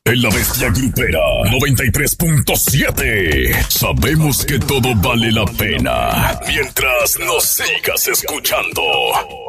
En La Bestia Grupera 93.7. Sabemos que todo vale la pena mientras nos sigas escuchando.